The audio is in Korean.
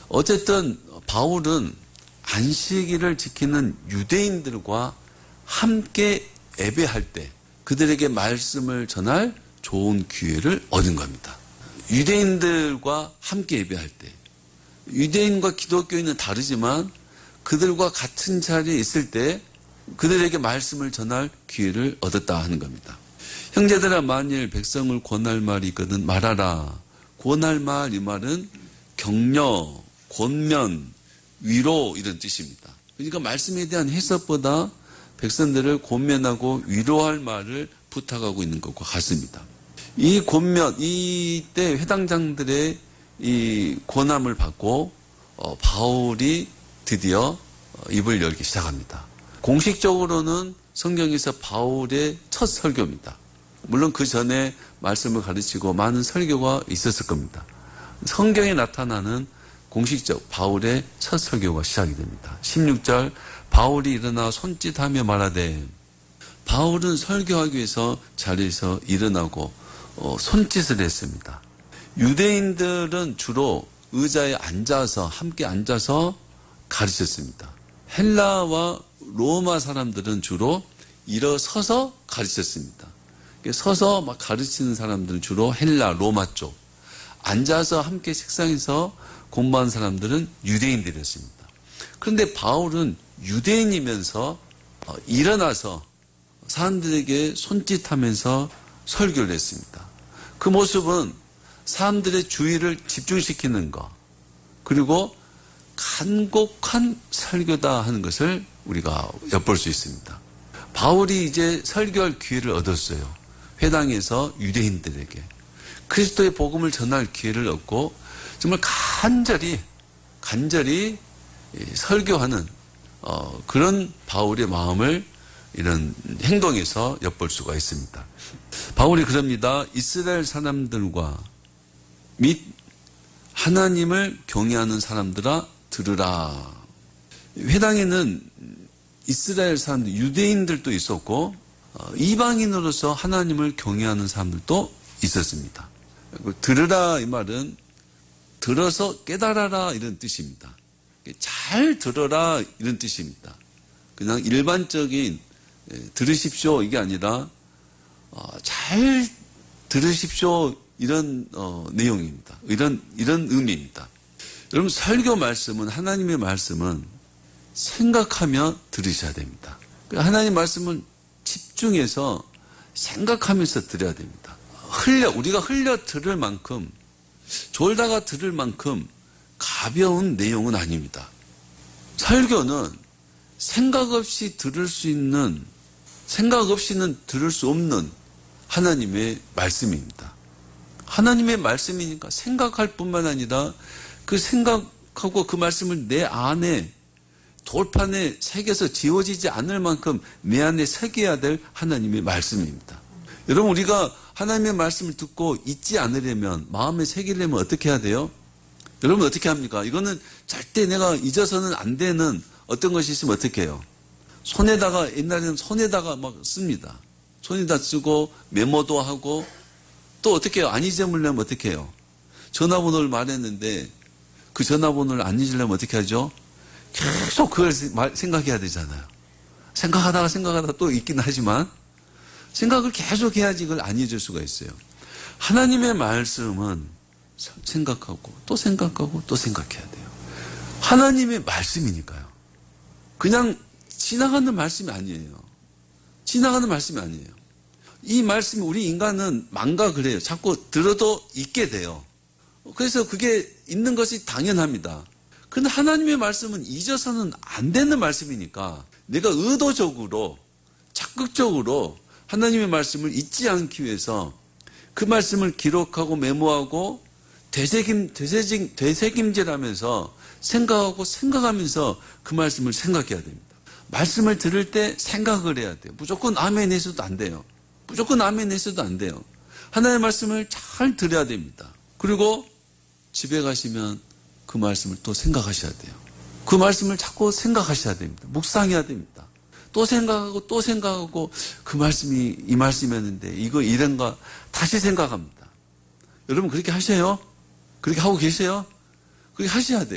어쨌든 바울은 안식일을 지키는 유대인들과 함께 예배할 때 그들에게 말씀을 전할 좋은 기회를 얻은 겁니다. 유대인들과 함께 예배할 때 유대인과 기독교인은 다르지만 그들과 같은 자리에 있을 때 그들에게 말씀을 전할 기회를 얻었다 하는 겁니다. 형제들아 만일 백성을 권할 말이 있거든 말하라. 권할 말 이 말은 격려, 권면, 위로 이런 뜻입니다. 그러니까 말씀에 대한 해석보다 백성들을 권면하고 위로할 말을 부탁하고 있는 것과 같습니다. 이 권면, 이때 회당장들의 이 권함을 받고 바울이 드디어 입을 열기 시작합니다. 공식적으로는 성경에서 바울의 첫 설교입니다. 물론 그 전에 말씀을 가르치고 많은 설교가 있었을 겁니다. 성경에 나타나는 공식적 바울의 첫 설교가 시작이 됩니다. 16절 바울이 일어나 손짓하며 말하되 바울은 설교하기 위해서 자리에서 일어나고 손짓을 했습니다. 유대인들은 주로 의자에 앉아서 함께 앉아서 가르쳤습니다. 헬라와 로마 사람들은 주로 일어서서 가르쳤습니다. 서서 막 가르치는 사람들은 주로 헬라, 로마 쪽. 앉아서 함께 책상에서 공부한 사람들은 유대인들이었습니다. 그런데 바울은 유대인이면서 일어나서 사람들에게 손짓하면서 설교를 했습니다. 그 모습은 사람들의 주의를 집중시키는 것, 그리고 간곡한 설교다 하는 것을 우리가 엿볼 수 있습니다. 바울이 이제 설교할 기회를 얻었어요. 회당에서 유대인들에게 그리스도의 복음을 전할 기회를 얻고 정말 간절히 설교하는 그런 바울의 마음을 이런 행동에서 엿볼 수가 있습니다. 바울이 그럽니다. 이스라엘 사람들과 및 하나님을 경외하는 사람들아 들으라. 회당에는 이스라엘 사람들, 유대인들도 있었고 이방인으로서 하나님을 경외하는 사람들도 있었습니다. 들으라 이 말은 들어서 깨달아라 이런 뜻입니다. 잘 들어라 이런 뜻입니다. 그냥 일반적인 들으십시오 이게 아니라 잘 들으십시오 이런 내용입니다. 이런 의미입니다. 여러분 설교 말씀은 하나님의 말씀은 생각하며 들으셔야 됩니다. 하나님 말씀은 집중해서 생각하면서 들어야 됩니다. 우리가 흘려 들을 만큼 졸다가 들을 만큼 가벼운 내용은 아닙니다. 설교는 생각 없이 들을 수 있는, 생각 없이는 들을 수 없는 하나님의 말씀입니다. 하나님의 말씀이니까 생각할 뿐만 아니라 그 생각하고 그 말씀을 내 안에 돌판에 새겨서 지워지지 않을 만큼 내 안에 새겨야 될 하나님의 말씀입니다. 여러분 우리가 하나님의 말씀을 듣고 잊지 않으려면 마음에 새기려면 어떻게 해야 돼요? 여러분 어떻게 합니까? 이거는 절대 내가 잊어서는 안 되는 어떤 것이 있으면 어떻게 해요? 옛날에는 손에다가 막 씁니다. 손에다 쓰고 메모도 하고 또 어떻게 해요? 안 잊어버리려면 어떻게 해요? 전화번호를 말했는데 그 전화번호를 안 잊으려면 어떻게 하죠? 계속 그걸 생각해야 되잖아요. 생각하다가 또 있긴 하지만 생각을 계속 해야지 그걸 안 잊을 수가 있어요. 하나님의 말씀은 생각하고 또 생각하고 또 생각해야 돼요. 하나님의 말씀이니까요. 그냥 지나가는 말씀이 아니에요. 지나가는 말씀이 아니에요. 이 말씀이 우리 인간은 망각을 해요. 자꾸 들어도 잊게 돼요. 그래서 그게 있는 것이 당연합니다. 그런데 하나님의 말씀은 잊어서는 안 되는 말씀이니까 내가 의도적으로 적극적으로 하나님의 말씀을 잊지 않기 위해서 그 말씀을 기록하고 메모하고 되새김질하면서 생각하면서 그 말씀을 생각해야 됩니다. 말씀을 들을 때 생각을 해야 돼요. 무조건 아멘 해서도 안 돼요. 무조건 아멘 해서도 안 돼요. 하나님의 말씀을 잘 들어야 됩니다. 그리고 집에 가시면 그 말씀을 또 생각하셔야 돼요. 그 말씀을 자꾸 생각하셔야 됩니다. 묵상해야 됩니다. 또 생각하고 그 말씀이 이 말씀이었는데 이거 이런가 다시 생각합니다. 여러분 그렇게 하세요? 그렇게 하고 계세요? 그렇게 하셔야 돼요.